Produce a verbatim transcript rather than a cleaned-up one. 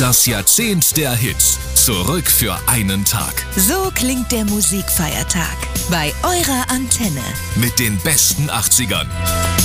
Das Jahrzehnt der Hits. Zurück für einen Tag. So klingt der Musikfeiertag bei eurer Antenne. Mit den besten achtzigern.